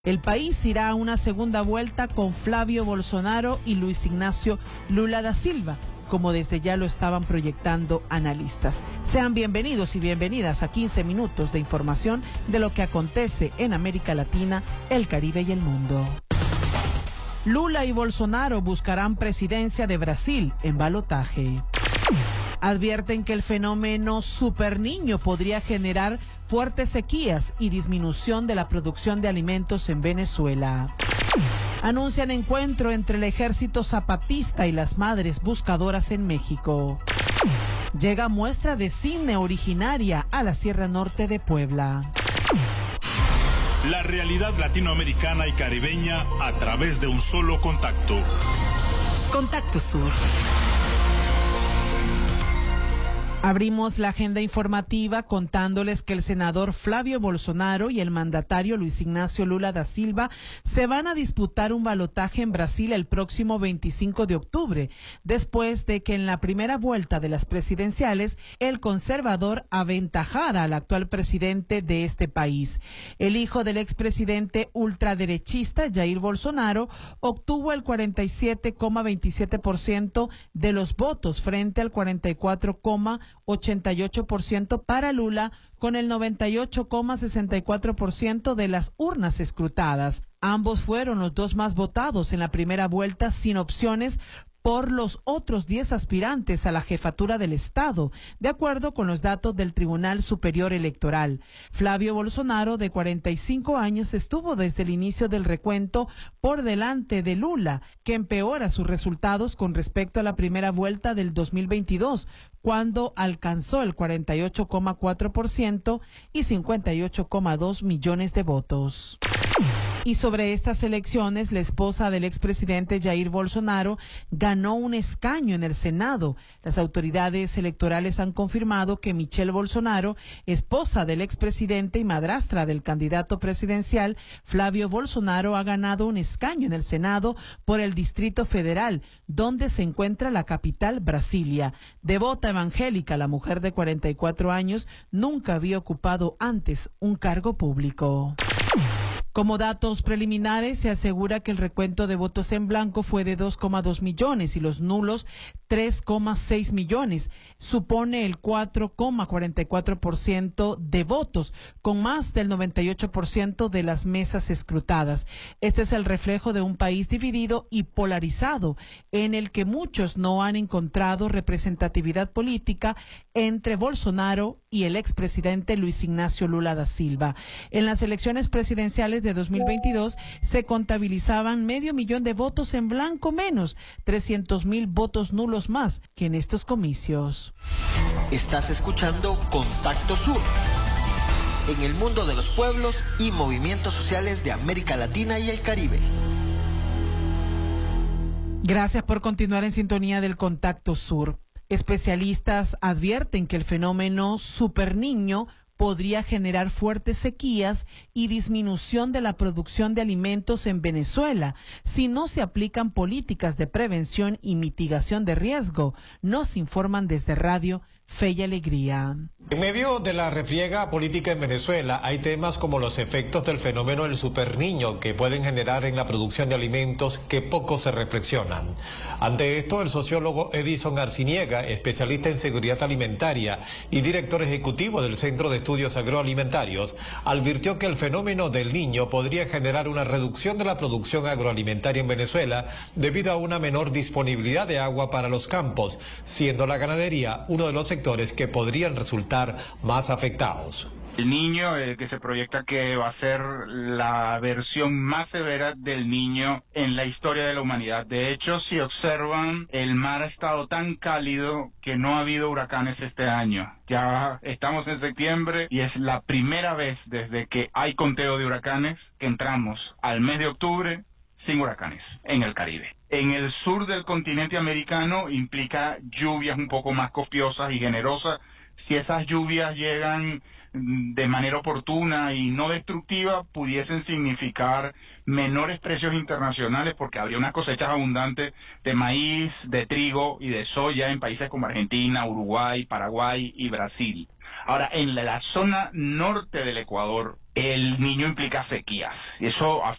El país irá a una segunda vuelta con Flavio Bolsonaro y Luis Ignacio Lula da Silva, como desde ya lo estaban proyectando analistas. Sean bienvenidos y bienvenidas a 15 minutos de información de lo que acontece en América Latina, el Caribe y el mundo. Lula y Bolsonaro buscarán presidencia de Brasil en balotaje. Advierten que el fenómeno superniño podría generar fuertes sequías y disminución de la producción de alimentos en Venezuela. Anuncian encuentro entre el ejército zapatista y las madres buscadoras en México. Llega muestra de cine originaria a la Sierra Norte de Puebla. La realidad latinoamericana y caribeña a través de un solo contacto. Contacto Sur. Abrimos la agenda informativa contándoles que el senador Flavio Bolsonaro y el mandatario Luis Ignacio Lula da Silva se van a disputar un balotaje en Brasil el próximo 25 de octubre, después de que en la primera vuelta de las presidenciales el conservador aventajara al actual presidente de este país. El hijo del expresidente ultraderechista Jair Bolsonaro obtuvo el 47,27% de los votos frente al 44,88% para Lula, con el 98,64% de las urnas escrutadas. Ambos fueron los dos más votados en la primera vuelta sin opciones por los otros 10 aspirantes a la jefatura del Estado, de acuerdo con los datos del Tribunal Superior Electoral. Flavio Bolsonaro, de 45 años, estuvo desde el inicio del recuento por delante de Lula, que empeora sus resultados con respecto a la primera vuelta del 2022, cuando alcanzó el 48,4% y 58,2 millones de votos. Y sobre estas elecciones, la esposa del expresidente Jair Bolsonaro ganó un escaño en el Senado. Las autoridades electorales han confirmado que Michelle Bolsonaro, esposa del expresidente y madrastra del candidato presidencial Flavio Bolsonaro, ha ganado un escaño en el Senado por el Distrito Federal, donde se encuentra la capital, Brasilia. Devota evangélica, la mujer de 44 años nunca había ocupado antes un cargo público. Como datos preliminares, se asegura que el recuento de votos en blanco fue de 2,2 millones y los nulos 3,6 millones. Supone el 4,44% de votos, con más del 98% de las mesas escrutadas. Este es el reflejo de un país dividido y polarizado, en el que muchos no han encontrado representatividad política entre Bolsonaro y el expresidente Luis Ignacio Lula da Silva. En las elecciones presidenciales de 2022 se contabilizaban 500,000 de votos en blanco menos, 300,000 votos nulos más que en estos comicios. Estás escuchando Contacto Sur. En el mundo de los pueblos y movimientos sociales de América Latina y el Caribe. Gracias por continuar en sintonía del Contacto Sur. Especialistas advierten que el fenómeno superniño podría generar fuertes sequías y disminución de la producción de alimentos en Venezuela si no se aplican políticas de prevención y mitigación de riesgo, nos informan desde Radio Fe y Alegría. En medio de la refriega política en Venezuela hay temas como los efectos del fenómeno del superniño que pueden generar en la producción de alimentos que poco se reflexionan. Ante esto, el sociólogo Edison Arciniega, especialista en seguridad alimentaria y director ejecutivo del Centro de Estudios Agroalimentarios, advirtió que el fenómeno del niño podría generar una reducción de la producción agroalimentaria en Venezuela debido a una menor disponibilidad de agua para los campos, siendo la ganadería uno de los sectores que podrían resultar más afectados. El niño, que se proyecta que va a ser la versión más severa del niño en la historia de la humanidad. De hecho, si observan, el mar ha estado tan cálido que no ha habido huracanes este año. Ya estamos en septiembre y es la primera vez desde que hay conteo de huracanes que entramos al mes de octubre sin huracanes en el Caribe. En el sur del continente americano implica lluvias un poco más copiosas y generosas. Si esas lluvias llegan de manera oportuna y no destructiva, pudiesen significar menores precios internacionales porque habría unas cosechas abundantes de maíz, de trigo y de soya en países como Argentina, Uruguay, Paraguay y Brasil. Ahora, en la zona norte del Ecuador, el niño implica sequías. Eso